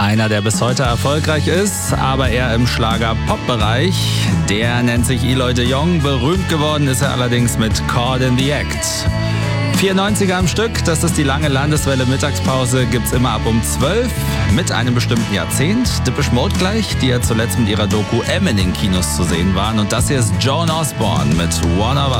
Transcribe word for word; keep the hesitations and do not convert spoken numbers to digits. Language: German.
Einer, der bis heute erfolgreich ist, aber eher im Schlager-Pop-Bereich. Der nennt sich Eloy de Jong. Berühmt geworden ist er allerdings mit Caught in the Act. vierundneunziger am Stück, das ist die lange Landeswelle Mittagspause, gibt's immer ab um zwölf mit einem bestimmten Jahrzehnt. Depeche Mode gleich, die ja zuletzt mit ihrer Doku M in den Kinos zu sehen waren. Und das hier ist Joan Osborne mit One of